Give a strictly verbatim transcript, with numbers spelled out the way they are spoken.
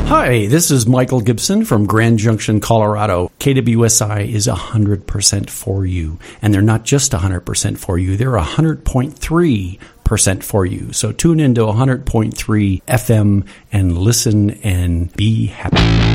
Hi, this is Michael Gibson from Grand Junction, Colorado. K W S I is one hundred percent for you. And they're not just one hundred percent for you, they're one hundred point three percent for you. So tune into one hundred point three F M and listen and be happy.